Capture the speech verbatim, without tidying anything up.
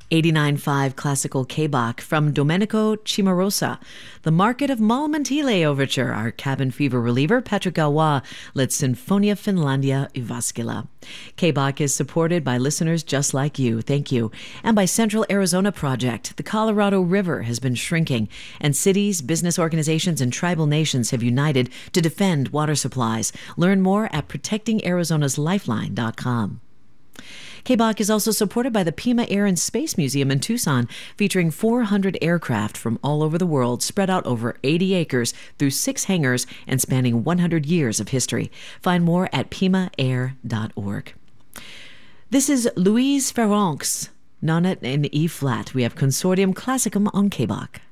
eighty-nine point five Classical K-Bach from Domenico Cimarosa. The Market of Malmantile Overture, our cabin fever reliever, Patrick Galois, led Sinfonia Finlandia Jyväskylä. K-Bach is supported by listeners just like you, thank you, and by Central Arizona Project. The Colorado River has been shrinking, and cities, business organizations, and tribal nations have united to defend water supplies. Learn more at protecting arizonas lifeline dot com. K-Bach is also supported by the Pima Air and Space Museum in Tucson, featuring four hundred aircraft from all over the world spread out over eighty acres through six hangars and spanning one hundred years of history. Find more at pima air dot org. This is Louise Farrenc, Nonet in E-flat. We have Consortium Classicum on K-Bach.